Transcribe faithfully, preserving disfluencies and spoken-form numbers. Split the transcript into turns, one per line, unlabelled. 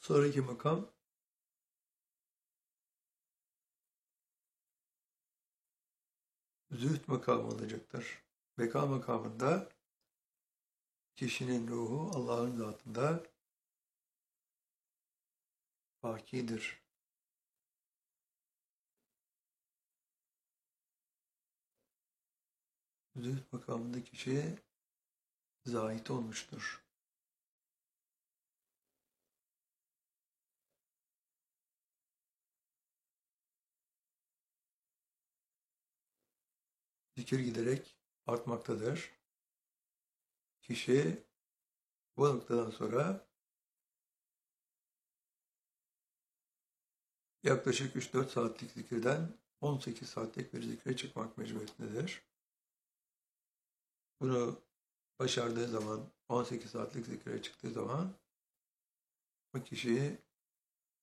Sonraki makam zühd makamı olacaktır. Beka makamında kişinin ruhu Allah'ın zatında bakidir. Zühd makamında kişi zahit olmuştur. Zikir giderek artmaktadır. Kişi bu noktadan sonra yaklaşık üç dört saatlik zikirden on sekiz saatlik bir zikre çıkmak mecburiyetindedir. Bunu başardığı zaman, on sekiz saatlik zikre çıktığı zaman o kişi